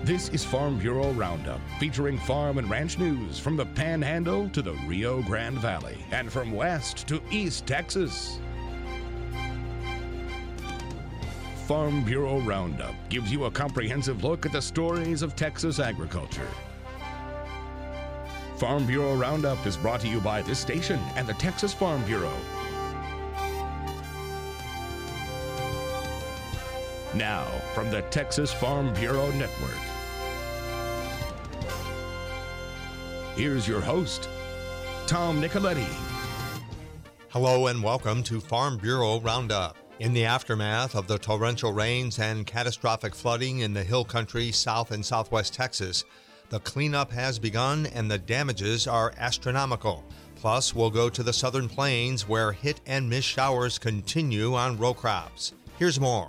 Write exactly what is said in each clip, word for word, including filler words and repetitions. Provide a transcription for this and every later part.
This is Farm Bureau Roundup, featuring farm and ranch news from the Panhandle to the Rio Grande Valley and from West to East Texas. Farm Bureau Roundup gives you a comprehensive look at the stories of Texas agriculture. Farm Bureau Roundup is brought to you by this station and the Texas Farm Bureau. Now, from the Texas Farm Bureau Network, here's your host, Tom Nicoletti. Hello and welcome to Farm Bureau Roundup. In the aftermath of the torrential rains and catastrophic flooding in the hill country south and southwest Texas, the cleanup has begun and the damages are astronomical. Plus, we'll go to the southern plains where hit and miss showers continue on row crops. Here's more.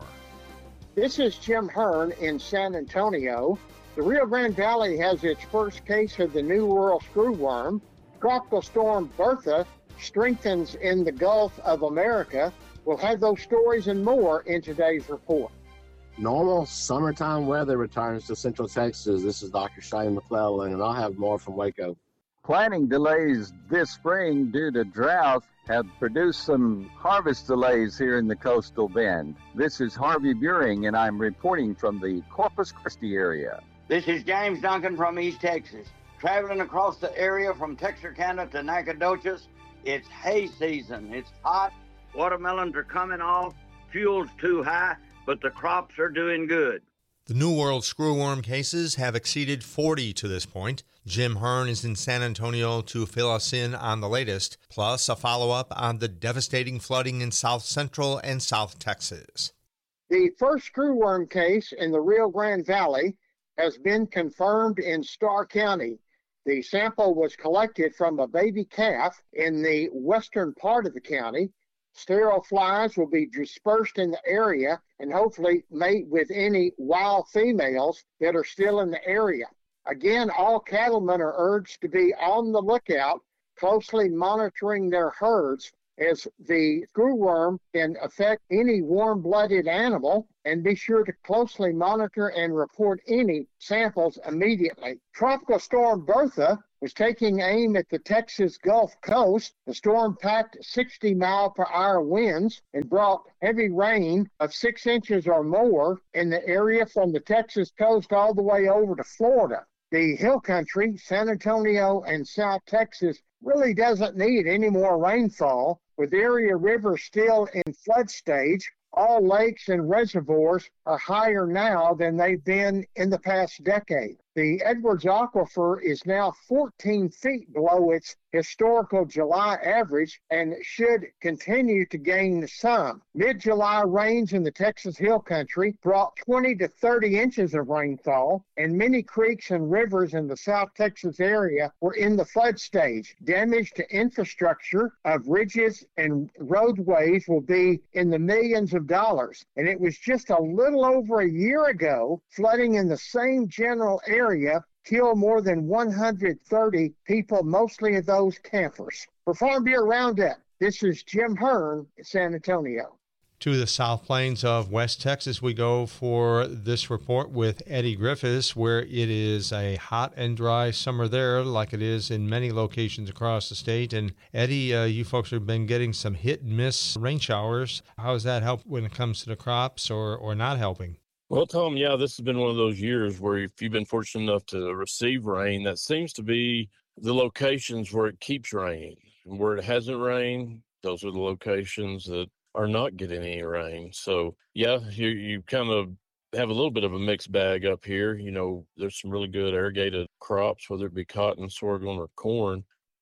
This is Jim Hearn in San Antonio. The Rio Grande Valley has its first case of the New World screwworm. Tropical storm Bertha strengthens in the Gulf of America. We'll have those stories and more in today's report. Normal summertime weather returns to Central Texas. This is Doctor Shane McClellan, and I'll have more from Waco. Planting delays this spring due to drought have produced some harvest delays here in the coastal bend. This is Harvey Buring, and I'm reporting from the Corpus Christi area. This is James Duncan from East Texas. Traveling across the area from Texarkana to Nacogdoches, it's hay season. It's hot. Watermelons are coming off. Fuel's too high, but the crops are doing good. The New World screwworm cases have exceeded forty to this point. Jim Hearn is in San Antonio to fill us in on the latest, plus a follow-up on the devastating flooding in South Central and South Texas. The first screwworm case in the Rio Grande Valley has been confirmed in Starr County. The sample was collected from a baby calf in the western part of the county. Sterile flies will be dispersed in the area and hopefully mate with any wild females that are still in the area. Again, all cattlemen are urged to be on the lookout, closely monitoring their herds, as the screwworm can affect any warm-blooded animal, and be sure to closely monitor and report any samples immediately. Tropical storm Bertha was taking aim at the Texas Gulf Coast. The storm packed sixty mile per hour winds and brought heavy rain of six inches or more in the area from the Texas coast all the way over to Florida. The hill country, San Antonio and South Texas, really doesn't need any more rainfall. With the Erie River still in flood stage, all lakes and reservoirs are higher now than they've been in the past decade. The Edwards Aquifer is now fourteen feet below its historical July average and should continue to gain some. Mid-July rains in the Texas Hill Country brought twenty to thirty inches of rainfall, and many creeks and rivers in the South Texas area were in the flood stage. Damage to infrastructure of ridges and roadways will be in the millions of dollars. And it was just a little over a year ago, flooding in the same general area killed more than one hundred thirty people, mostly of those campers. For Farm Bureau Roundup, this is Jim Hearn in San Antonio. To the South Plains of West Texas we go for this report with Eddie Griffiths, where it is a hot and dry summer there, like it is in many locations across the state. And Eddie, uh, you folks have been getting some hit and miss rain showers. How does that help when it comes to the crops, or, or not helping? Well, Tom, yeah, this has been one of those years where if you've been fortunate enough to receive rain, that seems to be the locations where it keeps raining. And where it hasn't rained, those are the locations that are not getting any rain. So, yeah, you, you kind of have a little bit of a mixed bag up here. You know, there's some really good irrigated crops, whether it be cotton, sorghum, or corn.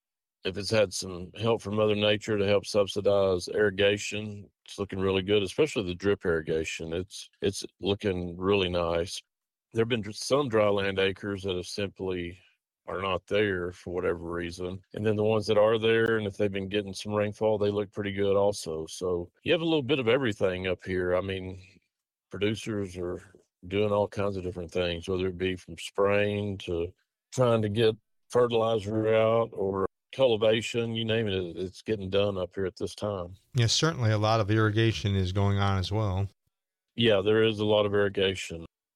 If it's had some help from Mother Nature to help subsidize irrigation, it's looking really good, especially the drip irrigation. It's it's looking really nice. There have been some dryland acres that have simply are not there for whatever reason. And then the ones that are there, and if they've been getting some rainfall, they look pretty good also. So you have a little bit of everything up here. I mean, producers are doing all kinds of different things, whether it be from spraying to trying to get fertilizer out or cultivation, you name it, it's getting done up here at this time. Yes, certainly a lot of irrigation is going on as well. Yeah, there is a lot of irrigation.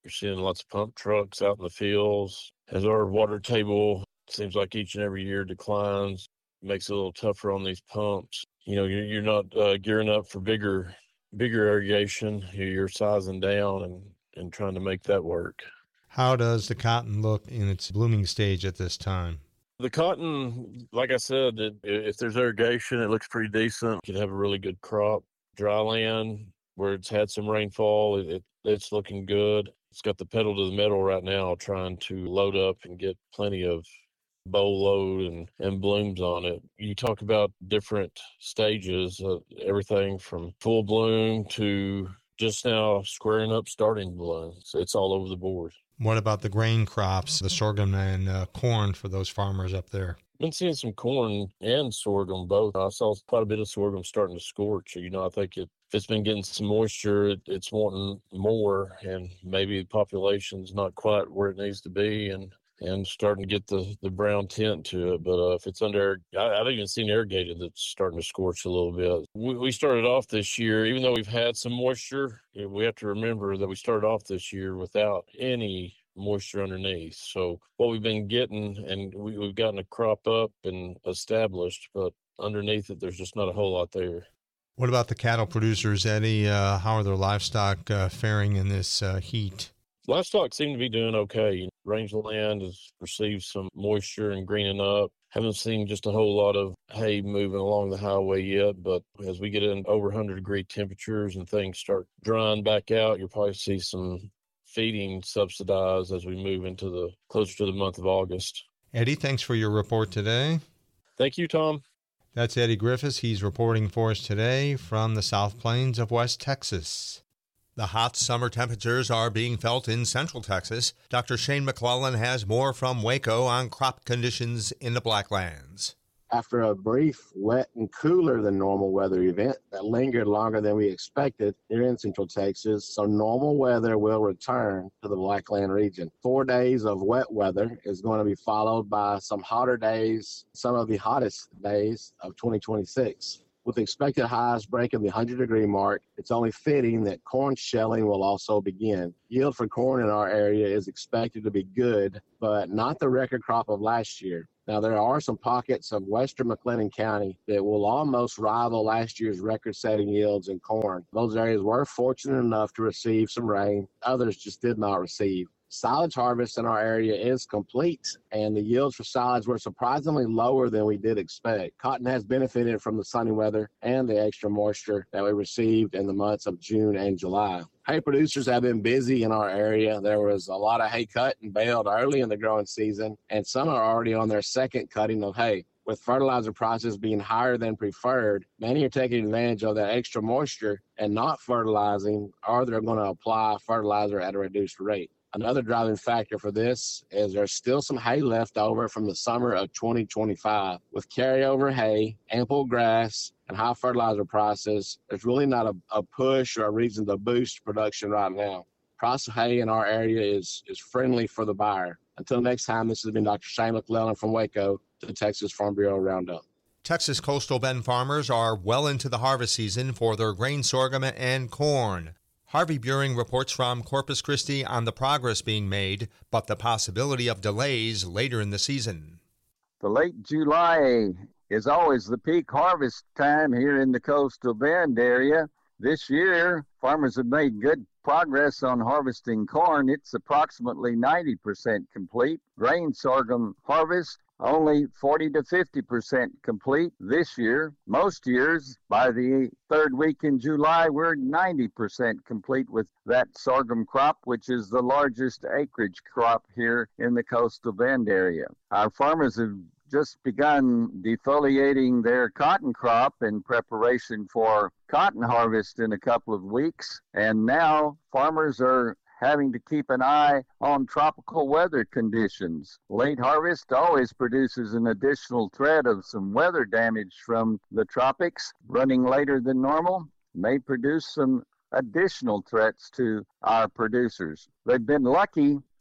You're seeing lots of pump trucks out in the fields. As our water table seems like each and every year declines, it makes it a little tougher on these pumps. You know, you're, you're not uh, gearing up for bigger bigger irrigation. You're sizing down and, and trying to make that work. How does the cotton look in its blooming stage at this time? The cotton, like I said, it, if there's irrigation, it looks pretty decent. You could have a really good crop. Dry land, where it's had some rainfall, it, it, it's looking good. It's got the pedal to the metal right now, trying to load up and get plenty of bowl load and, and blooms on it. You talk about different stages, uh, everything from full bloom to just now squaring up, starting to bloom. So it's all over the board. What about the grain crops, the sorghum and uh, corn for those farmers up there? Been seeing some corn and sorghum both. I saw quite a bit of sorghum starting to scorch. You know, I think it, if it's been getting some moisture, it, it's wanting more, and maybe the population's not quite where it needs to be, and and starting to get the, the brown tint to it. But uh, if it's under, I, I've even seen irrigated that's starting to scorch a little bit. We, we started off this year, even though we've had some moisture, we have to remember that we started off this year without any moisture underneath. So what we've been getting, and we, we've gotten a crop up and established, but underneath it, there's just not a whole lot there. What about the cattle producers, Eddie? Uh, how are their livestock uh, faring in this uh, heat? Livestock seem to be doing okay. Rangeland has received some moisture and greening up. Haven't seen just a whole lot of hay moving along the highway yet, but as we get in over one hundred degree temperatures and things start drying back out, you'll probably see some feeding subsidized as we move into the closer to the month of August. Eddie, thanks for your report today. Thank you, Tom. That's Eddie Griffiths. He's reporting for us today from the South Plains of West Texas. The hot summer temperatures are being felt in central Texas. Doctor Shane McClellan has more from Waco on crop conditions in the Blacklands. After a brief, wet and cooler than normal weather event that lingered longer than we expected here in central Texas, so normal weather will return to the Blackland region. Four days of wet weather is going to be followed by some hotter days, some of the hottest days of twenty twenty-six. With expected highs breaking the one hundred degree mark, it's only fitting that corn shelling will also begin. Yield for corn in our area is expected to be good, but not the record crop of last year. Now, there are some pockets of western McLennan County that will almost rival last year's record-setting yields in corn. Those areas were fortunate enough to receive some rain. Others just did not receive. Silage harvest in our area is complete, and the yields for silage were surprisingly lower than we did expect. Cotton has benefited from the sunny weather and the extra moisture that we received in the months of June and July. Hay producers have been busy in our area. There was a lot of hay cut and baled early in the growing season, and some are already on their second cutting of hay. With fertilizer prices being higher than preferred, many are taking advantage of that extra moisture and not fertilizing, or they're going to apply fertilizer at a reduced rate. Another driving factor for this is there's still some hay left over from the summer of twenty twenty-five. With carryover hay, ample grass, and high fertilizer prices, there's really not a, a push or a reason to boost production right now. Price of hay in our area is, is friendly for the buyer. Until next time, this has been Doctor Shane McClellan from Waco to the Texas Farm Bureau Roundup. Texas coastal bend farmers are well into the harvest season for their grain sorghum and corn. Harvey Buring reports from Corpus Christi on the progress being made, but the possibility of delays later in the season. The late July is always the peak harvest time here in the coastal bend area. This year, farmers have made good progress on harvesting corn. It's approximately ninety percent complete. Grain sorghum harvest only forty to fifty percent complete this year. Most years, by the third week in July, we're ninety percent complete with that sorghum crop, which is the largest acreage crop here in the coastal bend area. Our farmers have just begun defoliating their cotton crop in preparation for cotton harvest in a couple of weeks. And now farmers are having to keep an eye on tropical weather conditions. Late harvest always produces an additional threat of some weather damage from the tropics. Running later than normal may produce some additional threats to our producers. They've been lucky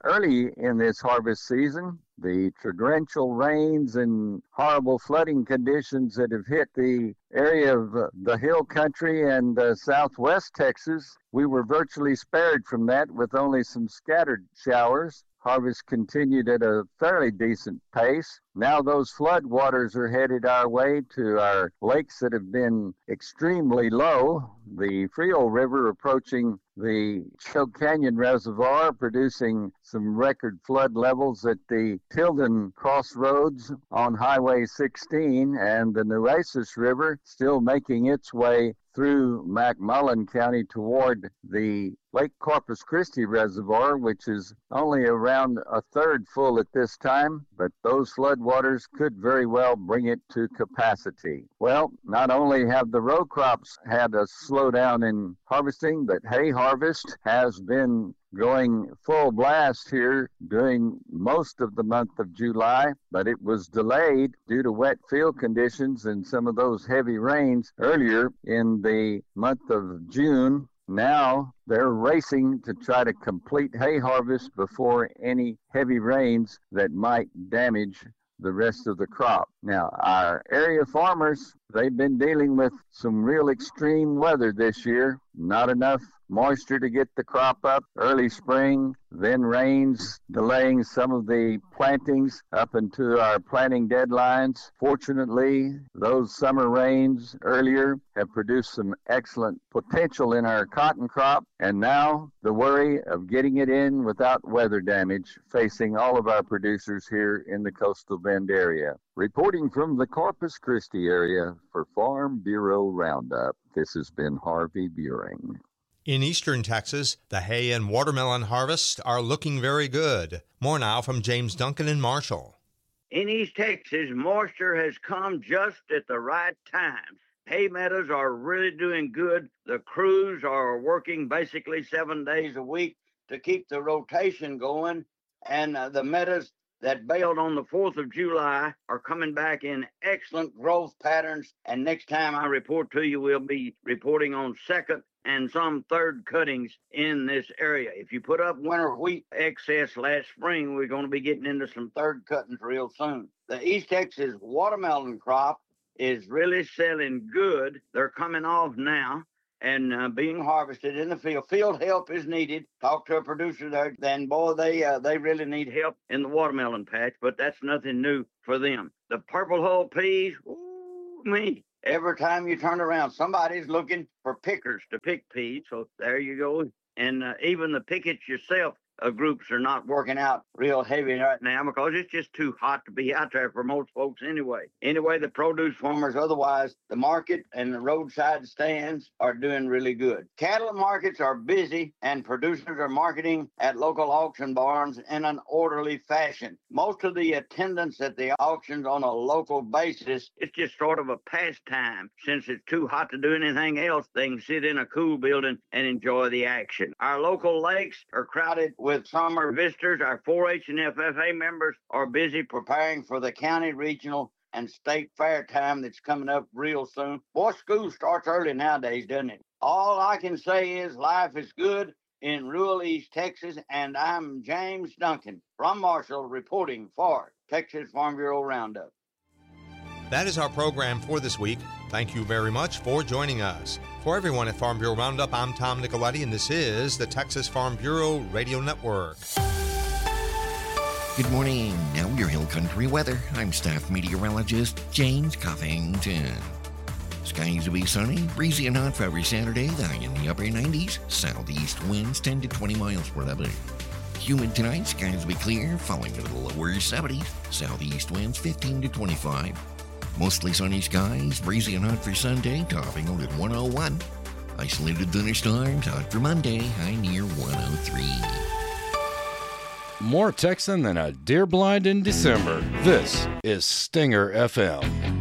Early in this harvest season, the torrential rains and horrible flooding conditions that have hit the area of uh, the hill country and uh, southwest Texas, we were virtually spared from that with only some scattered showers. Harvest continued at a fairly decent pace. Now those flood waters are headed our way to our lakes that have been extremely low. The Frio River approaching the Choke Canyon Reservoir, producing some record flood levels at the Tilden Crossroads on Highway sixteen, and the Nueces River still making its way through McMullen County toward the Lake Corpus Christi Reservoir, which is only around a third full at this time, but those flood waters could very well bring it to capacity. Well, not only have the row crops had a slowdown in harvesting, but hay harvest has been going full blast here during most of the month of July, but it was delayed due to wet field conditions and some of those heavy rains earlier in the month of June. Now they're racing to try to complete hay harvest before any heavy rains that might damage the rest of the crop. Now, our area farmers, they've been dealing with some real extreme weather this year. Not enough moisture to get the crop up early spring, then rains delaying some of the plantings up into our planting deadlines. Fortunately, those summer rains earlier have produced some excellent potential in our cotton crop, and now the worry of getting it in without weather damage facing all of our producers here in the Coastal Bend area. Reporting from the Corpus Christi area for Farm Bureau Roundup, this has been Harvey Buring. In eastern Texas, the hay and watermelon harvests are looking very good. More now from James Duncan in Marshall. In East Texas, moisture has come just at the right time. Hay meadows are really doing good. The crews are working basically seven days a week to keep the rotation going. And uh, the meadows that baled on the fourth of July are coming back in excellent growth patterns. And next time I report to you, we'll be reporting on second and some third cuttings in this area. If you put up winter wheat excess last spring, we're going to be getting into some third cuttings real soon. The East Texas watermelon crop is really selling good. They're coming off now and uh, being harvested in the field. Field help is needed. Talk to a producer there, then boy, they uh, they really need help in the watermelon patch, but that's nothing new for them. The purple hull peas, ooh, me. Every time you turn around, somebody's looking for pickers to pick peas. So there you go. And uh, even the pickets yourself uh, groups are not working out real heavy right now because it's just too hot to be out there for most folks anyway. Anyway, the produce farmers, otherwise, the market and the roadside stands are doing really good. Cattle markets are busy and producers are marketing at local auction barns in an orderly fashion. Most of the attendance at the auctions on a local basis, it's just sort of a pastime. Since it's too hot to do anything else, they can sit in a cool building and enjoy the action. Our local lakes are crowded with summer visitors. Our four H and F F A members are busy preparing for the county, regional, and state fair time that's coming up real soon. Boy, school starts early nowadays, doesn't it? All I can say is life is good in rural East Texas, and I'm James Duncan from Marshall reporting for Texas Farm Bureau Roundup. That is our program for this week. Thank you very much for joining us. For everyone at Farm Bureau Roundup, I'm Tom Nicoletti, and this is the Texas Farm Bureau Radio Network. Good morning. Now your Hill Country weather. I'm staff meteorologist James Covington. Skies will be sunny, breezy and hot for every Saturday, the high in the upper nineties. Southeast winds ten to twenty miles per hour. Humid tonight, skies will be clear, falling to the lower seventies. Southeast winds fifteen to twenty-five. Mostly sunny skies, breezy and hot for Sunday, topping out at one oh one. Isolated thunderstorms hot for Monday, high near one oh three. More Texan than a deer blind in December. This is Stinger F M.